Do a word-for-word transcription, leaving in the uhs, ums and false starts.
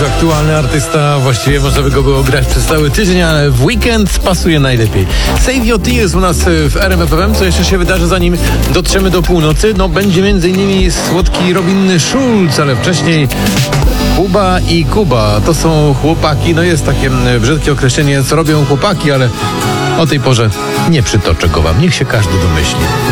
bardzo aktualny artysta, właściwie można by go było grać przez cały tydzień, ale w weekend pasuje najlepiej. Save Your Tears u nas w R M F F M. Co jeszcze się wydarzy, zanim dotrzemy do północy? No będzie między innymi słodki Robin Schulz, ale wcześniej Kuba i Kuba. To są chłopaki, no jest takie brzydkie określenie, co robią chłopaki, ale o tej porze nie przytoczę go wam, niech się każdy domyśli.